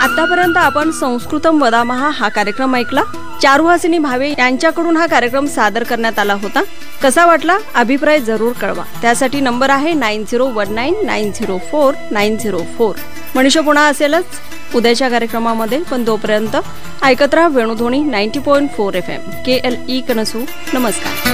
आतापर्यंत आपण संस्कृतम वदामः हा कार्यक्रम ऐकला. चारुहासिनी भावे यांच्याकडून हा कार्यक्रम सादर करण्यात आला होता. कसा वाटला अभिप्राय जरूर कळवा. त्यासाठी नंबर आहे 9019904904. मनीषा पुन्हा असेलच उद्याच्या कार्यक्रमामध्ये, पण तोपर्यंत ऐकत राहा वेणुध्वनी 90.4 FM KLE कनसू. नमस्कार.